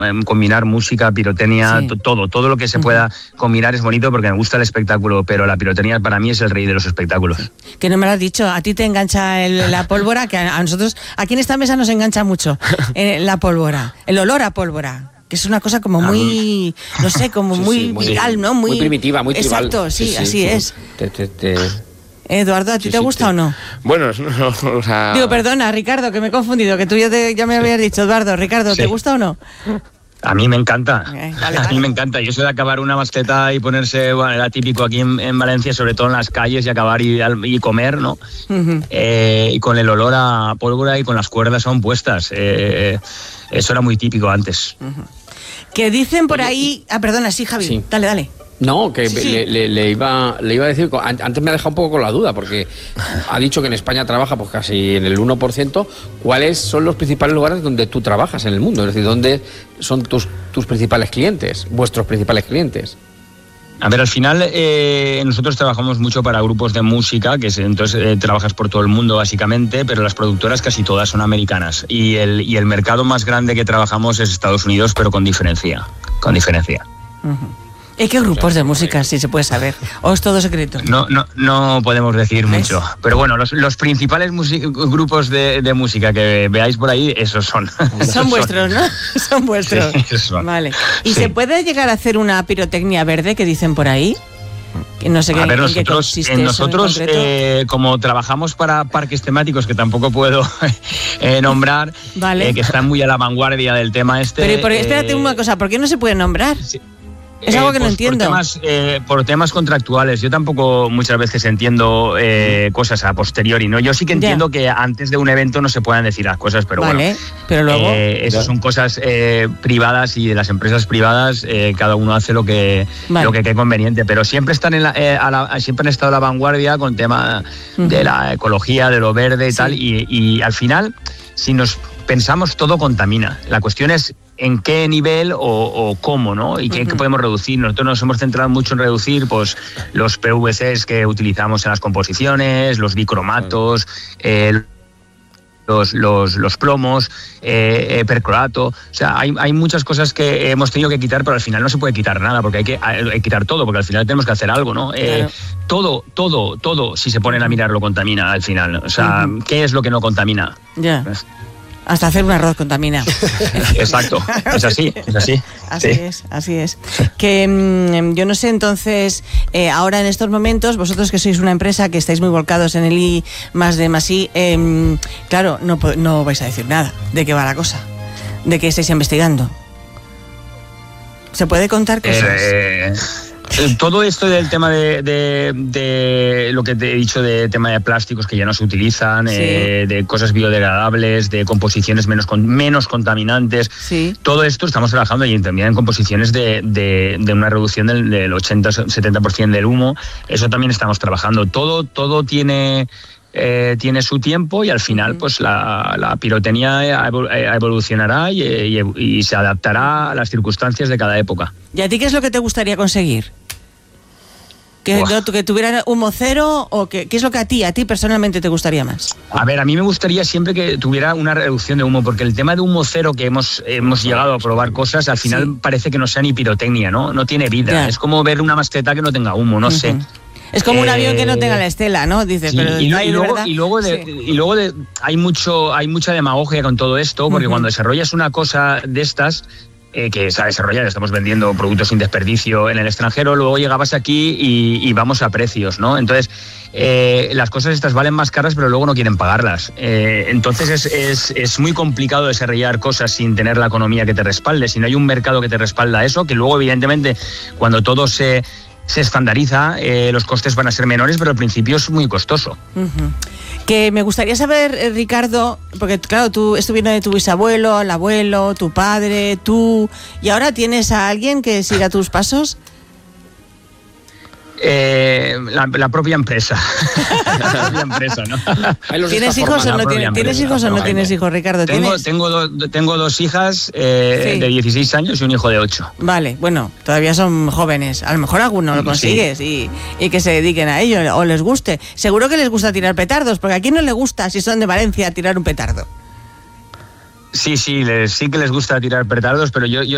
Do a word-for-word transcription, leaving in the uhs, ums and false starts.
combinar música, pirotecnia, sí. todo, todo lo que se pueda uh-huh. combinar es bonito porque me gusta el espectáculo, pero la pirotecnia para mí es el rey de los espectáculos. Que no me lo has dicho, a ti te engancha el, la pólvora, que a, a nosotros, aquí en esta mesa nos engancha mucho eh, la pólvora, el olor a pólvora. Que es una cosa como muy, no sé, como sí, muy sí, vital, muy, ¿no? Muy, muy primitiva, muy tribal. Exacto, sí, sí, sí así sí. es. Te, te, te... Eduardo, ¿a ti sí, te sí, gusta te... o no? Bueno, no, o sea... Digo, perdona, Ricardo, que me he confundido, que tú ya, te, ya me habías dicho, Eduardo, Ricardo, ¿te sí. gusta o no? A mí me encanta, okay, vale, a vale. mí me encanta. Yo soy de acabar una mascleta y ponerse, bueno, era típico aquí en, en Valencia, sobre todo en las calles, y acabar y, y comer, ¿no? Uh-huh. Eh, y con el olor a pólvora y con las cuerdas aún puestas. Eh, eso era muy típico antes. Uh-huh. Que dicen por ahí... Ah, perdona, sí, Javi, sí. dale, dale. No, que sí. le, le, le, iba, le iba a decir, antes me ha dejado un poco con la duda, porque ha dicho que en España trabaja pues casi en el uno por ciento. ¿Cuáles son los principales lugares donde tú trabajas en el mundo? Es decir, ¿dónde son tus, tus principales clientes, vuestros principales clientes? A ver, al final eh, nosotros trabajamos mucho para grupos de música, que es, entonces eh, trabajas por todo el mundo básicamente, pero las productoras casi todas son americanas. Y el, y el mercado más grande que trabajamos es Estados Unidos, pero con diferencia, con diferencia. Uh-huh. ¿Y qué grupos de música, si se puede saber? ¿O es todo secreto? No, no, no podemos decir ¿ves? Mucho. Pero bueno, los, los principales music- grupos de, de música que veáis por ahí, esos son. Son esos vuestros, son. ¿No? Son vuestros. Sí, esos son. Vale. ¿Y sí. se puede llegar a hacer una pirotecnia verde que dicen por ahí? Que no sé qué, a ver, en nosotros, qué consiste en nosotros en eh, como trabajamos para parques temáticos, que tampoco puedo eh, nombrar, vale. eh, que están muy a la vanguardia del tema este. Pero por, eh, espérate una cosa, ¿por qué no se puede nombrar? Sí. Es algo que eh, no pues entiendo. Por temas, eh, por temas contractuales. Yo tampoco muchas veces entiendo eh, cosas a posteriori, ¿no? Yo sí que entiendo ya. que antes de un evento no se puedan decir las cosas, pero vale, bueno. pero luego... Eh, eso son cosas eh, privadas y de las empresas privadas eh, cada uno hace lo que vale. lo que cree conveniente, pero siempre están en la, eh, a la, siempre han estado a la vanguardia con tema uh-huh. de la ecología, de lo verde y sí. tal, y, y al final, si nos pensamos, todo contamina. La cuestión es en qué nivel o, o cómo, ¿no? Y qué, uh-huh. qué podemos reducir. Nosotros nos hemos centrado mucho en reducir pues, los P V Cs que utilizamos en las composiciones, los bicromatos, eh, los, los, los plomos, eh, eh, perclorato. O sea, hay, hay muchas cosas que hemos tenido que quitar, pero al final no se puede quitar nada, porque hay que, hay que quitar todo, porque al final tenemos que hacer algo, ¿no? Eh, claro. Todo, todo, todo, si se ponen a mirar, lo contamina al final. O sea, uh-huh. ¿qué es lo que no contamina? Ya. Yeah. Hasta hacer un arroz contamina. Exacto, es así, es así. Así sí. es, así es. Que mmm, yo no sé, entonces, eh, ahora en estos momentos, vosotros que sois una empresa que estáis muy volcados en el I más D más I, eh, claro, no, no vais a decir nada de qué va la cosa, de qué estáis investigando. ¿Se puede contar cosas? Eh... Todo esto del tema de, de, de lo que te he dicho de tema de plásticos que ya no se utilizan, sí. eh, de cosas biodegradables, de composiciones menos, con, menos contaminantes, sí. todo esto estamos trabajando y también en composiciones de, de, de una reducción del, del ochenta setenta por ciento del humo. Eso también estamos trabajando. Todo, todo tiene... Eh, tiene su tiempo y al final pues la, la pirotecnia evolucionará y, y, y se adaptará a las circunstancias de cada época. ¿Y a ti qué es lo que te gustaría conseguir? ¿Que, no, que tuviera humo cero o que, qué es lo que a ti, a ti personalmente te gustaría más? A ver, a mí me gustaría siempre que tuviera una reducción de humo, porque el tema de humo cero que hemos, hemos llegado a probar cosas, al final sí. parece que no sea ni pirotecnia, ¿no? No tiene vida. Ya. Es como ver una mascleta que no tenga humo, no uh-huh. sé. Es como eh, un avión que no tenga la estela, ¿no? Dices, sí, pero y, no hay y luego, verdad. Y luego, de, sí. y luego de, hay mucho, hay mucha demagogia con todo esto, porque uh-huh. cuando desarrollas una cosa de estas, eh, que se ha desarrollado, estamos vendiendo productos sin desperdicio en el extranjero, luego llegabas aquí y, y vamos a precios, ¿no? Entonces, eh, las cosas estas valen más caras, pero luego no quieren pagarlas. Eh, entonces es, es, es muy complicado desarrollar cosas sin tener la economía que te respalde, si no hay un mercado que te respalda eso, que luego evidentemente cuando todo se... se estandariza, eh, los costes van a ser menores, pero al principio es muy costoso. Uh-huh. Que me gustaría saber, eh, Ricardo, porque claro, tú estuviste de tu bisabuelo, el abuelo, tu padre, tú, y ahora tienes a alguien que siga tus pasos. Eh, la, la propia empresa. la propia empresa, ¿no? ¿Tienes hijos o no tienes, ¿tienes hijos o no tienes hijos, Ricardo? Tengo, tengo, do, tengo dos hijas eh, sí. de dieciséis años y un hijo de ocho. Vale, bueno, todavía son jóvenes. A lo mejor alguno lo consigues sí. y, y que se dediquen a ello o les guste. Seguro que les gusta tirar petardos, porque a quién no le gusta, si son de Valencia, tirar un petardo. Sí, sí, les, sí que les gusta tirar petardos, pero yo, yo